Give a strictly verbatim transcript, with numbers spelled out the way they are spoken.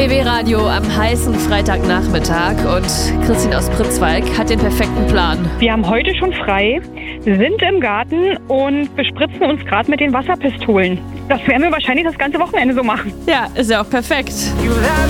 B W Radio am heißen Freitagnachmittag und Christine aus Pritzwalk hat den perfekten Plan. Wir haben heute schon frei, sind im Garten und bespritzen uns gerade mit den Wasserpistolen. Das werden wir wahrscheinlich das ganze Wochenende so machen. Ja, ist ja auch perfekt. You have